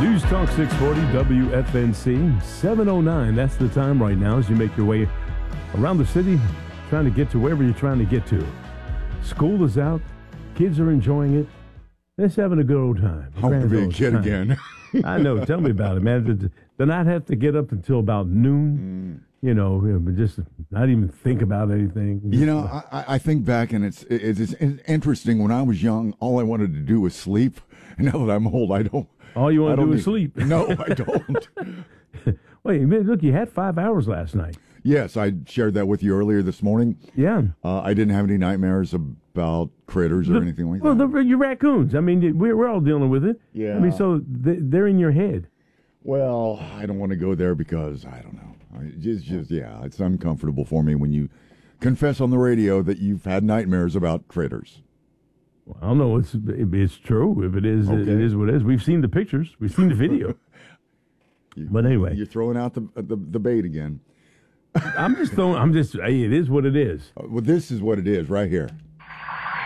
News Talk 640 WFNC 709. That's the time right now as you make your way around the city, trying to get to wherever you're trying to get to. School is out. Kids are enjoying it. It's having a good old time. I want to be a kid again. I know. Tell me about it, man. To not have to get up until about noon, you know, just not even think about anything. You know, I think back, and it's interesting. When I was young, all I wanted to do was sleep. And now that I'm old, I don't. All you want to do is sleep. No, I don't. Wait, look, you had 5 hours last night. Yes, I shared that with you earlier this morning. Yeah. I didn't have any nightmares about critters or anything like that. Well, your raccoons. I mean, we're all dealing with it. Yeah. I mean, so they're in your head. Well, I don't want to go there because, I don't know. It's uncomfortable for me when you confess on the radio that you've had nightmares about critters. Well, I don't know. It's true. If it is, Okay. it is what it is. We've seen the pictures. We've seen the video. But anyway. You're throwing out the bait again. Hey, it is what it is. Well, this is what it is right here.